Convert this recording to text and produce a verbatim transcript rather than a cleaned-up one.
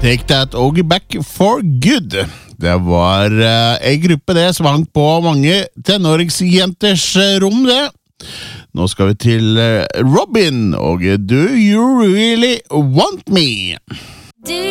Take That og Back for Good. Det var uh, en gruppe det som hang på mange tenåringsjenters rom det. Nå skal vi til uh, Robin og Do You Really Want Me? Do